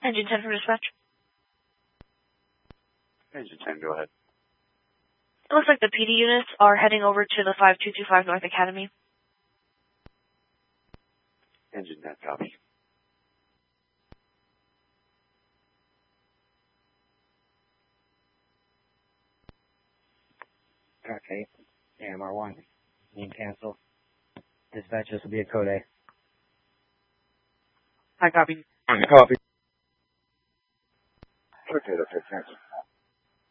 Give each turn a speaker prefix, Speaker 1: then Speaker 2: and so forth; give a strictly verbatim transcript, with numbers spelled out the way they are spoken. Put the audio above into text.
Speaker 1: Engine ten from dispatch.
Speaker 2: Engine ten, go ahead.
Speaker 1: It looks like the P D units are heading over to the five two two five North Academy.
Speaker 2: Engine ten, copy.
Speaker 3: Okay. A M R one. Need cancel. Dispatch, this will be a code A.
Speaker 1: I copy.
Speaker 3: Copy.
Speaker 2: Okay, that's it, cancel.